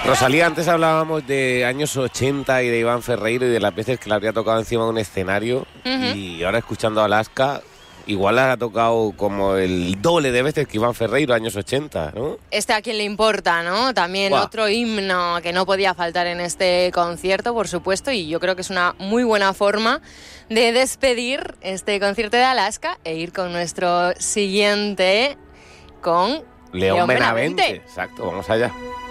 Rosalía, antes hablábamos de años 80 y de Iván Ferreiro y de las veces que le habría tocado encima de un escenario. Y ahora escuchando a Alaska, igual le ha tocado como el doble de veces que Iván Ferreiro, años 80, ¿no? A quien le importa, ¿no? También otro himno que no podía faltar en este concierto, por supuesto, y yo creo que es una muy buena forma de despedir este concierto de Alaska e ir con nuestro siguiente, con León Benavente. Exacto, vamos allá.